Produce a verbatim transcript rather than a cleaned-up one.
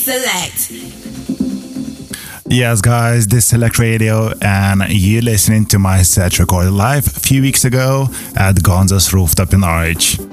Select. Yes, guys, this is Select Radio, and you're listening to my set recorded live a few weeks ago at Gonzo's Rooftop in Norwich.